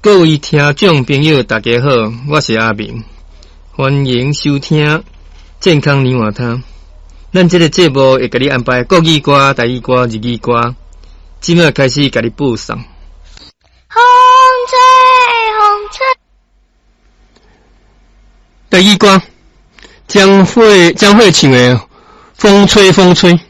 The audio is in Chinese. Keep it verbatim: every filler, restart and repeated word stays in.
各位听众朋友，大家好，我是阿明，欢迎收听健康年华汤。咱这个节目会给你安排国语歌、台语歌、日语歌，即马开始给你播送。 风吹，风吹。 台语歌，将会将会唱的《风吹风吹》。